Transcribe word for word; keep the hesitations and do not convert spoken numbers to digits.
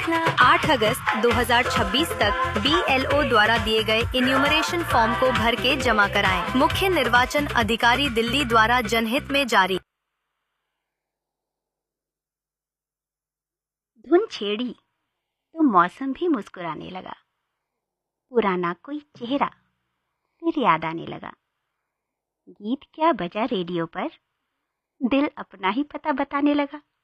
आठ अगस्त दो हज़ार छब्बीस तक बी एल ओ द्वारा दिए गए इन्यूमरेशन फॉर्म को भर के जमा कराएं। मुख्य निर्वाचन अधिकारी दिल्ली द्वारा जनहित में जारी। धुन छेड़ी तो मौसम भी मुस्कुराने लगा। पुराना कोई चेहरा फिर याद आने लगा। गीत क्या बजा रेडियो पर, दिल अपना ही पता बताने लगा।